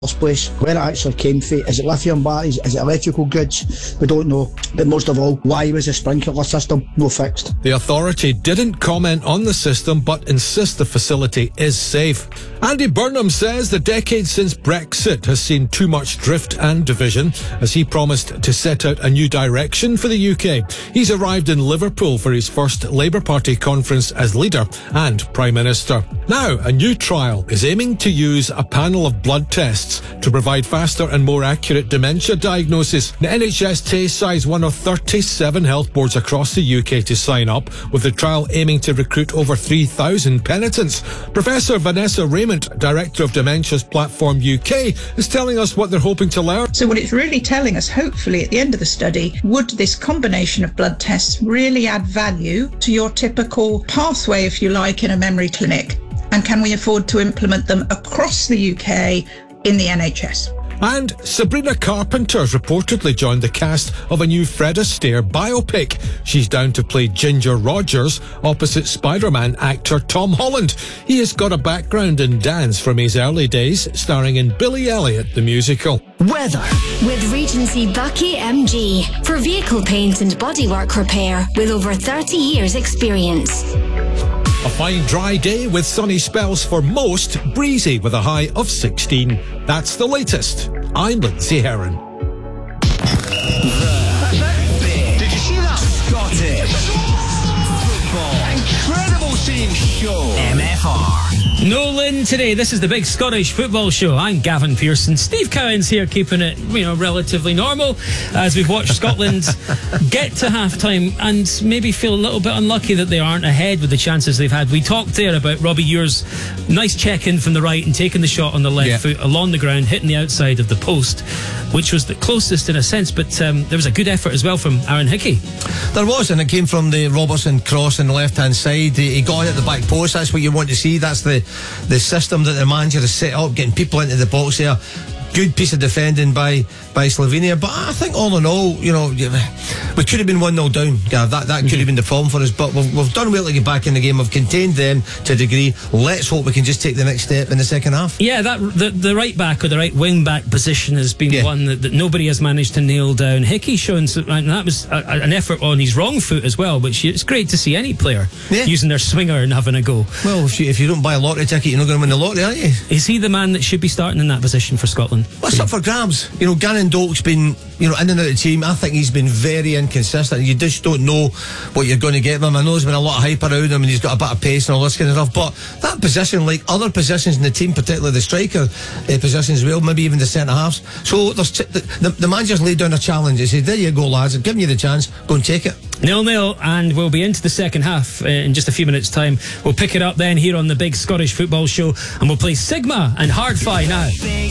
first place, where it actually came from. Is it lithium batteries? Is it electrical grids? We don't know. But most of all, why was the sprinkler system no fixed? The authority didn't comment on the system but insists the facility is safe. Andy Burnham says the decade since Brexit has seen too much drift and division, as he promised to set out a new direction for the UK. He's arrived in Liverpool for his first Labour Party conference as leader and Prime Minister. Now, a new trial is aiming to use a panel of blood tests to provide faster and more accurate dementia diagnosis. The NHS Tayside one of 37 health boards across the UK to sign up, with the trial aiming to recruit over 3,000 penitents. Professor Vanessa Raymond, Director of Dementia's Platform UK, is telling us what they're hoping to learn. So what it's really telling us, hopefully at the end of the study, would this combination of blood tests really add value to your typical pathway, if you like, in a memory clinic? And can we afford to implement them across the UK in the NHS? And Sabrina Carpenter's reportedly joined the cast of a new Fred Astaire biopic. She's down to play Ginger Rogers opposite Spider-Man actor Tom Holland. He has got a background in dance from his early days, starring in Billy Elliot the musical. Weather. With Regency Bucky MG for vehicle paint and bodywork repair with over 30 years experience. A fine dry day with sunny spells for most, breezy with a high of 16. That's the latest. I'm Lindsay Heron. Did you see that? Scottish football. Incredible team show. MFR. No Lynn today. This is the big Scottish football show. I'm Gavin Pearson. Steve Cowan's here keeping it, relatively normal as we've watched Scotland get to half-time and maybe feel a little bit unlucky that they aren't ahead with the chances they've had. We talked there about Robbie Ewer's nice check-in from the right and taking the shot on the left foot along the ground, hitting the outside of the post, which was the closest in a sense, but there was a good effort as well from Aaron Hickey. There was, and it came from the Robertson cross on the left-hand side. He got it at the back post. That's what you want to see. That's the system that the manager has set up, getting people into the box there. Good piece of defending by Slovenia, but I think all in all, we could have been 1-0 down. Yeah, that could have been the problem for us, but we've done well to get back in the game. We've contained them to a degree. Let's hope we can just take the next step in the second half. Yeah, the right back or the right wing back position has been one that nobody has managed to nail down. Hickey showing and that was an effort on his wrong foot as well, which it's great to see any player using their swinger and having a go. Well, if you don't buy a lottery ticket, you're not going to win the lottery, are you? Is he the man that should be starting in that position for Scotland? What's up for grabs? Gannon Doak's been, in and out of the team. I think he's been very inconsistent. You just don't know what you're going to get from him. I know there's been a lot of hype around him and he's got a bit of pace and all this kind of stuff, but that position, like other positions in the team, particularly the striker positions as well, maybe even the centre halves. So the manager's laid down a challenge. He said, there you go, lads, I'm giving you the chance, go and take it. 0-0, and we'll be into the second half in just a few minutes' time. We'll pick it up then here on the big Scottish football show, and we'll play Sigma and Hard-Fi now.